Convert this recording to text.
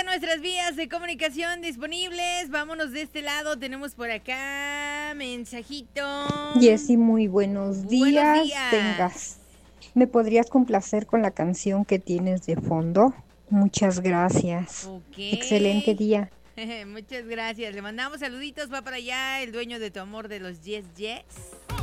nuestras vías de comunicación disponibles. Vámonos de este lado. Tenemos por acá mensajito. Jessy, muy buenos Buenos días. días. ¿Me podrías complacer con la canción que tienes de fondo? Muchas gracias. Ok. Excelente día. Muchas gracias. Le mandamos saluditos. Va para allá el dueño de tu amor de los Yes Yes.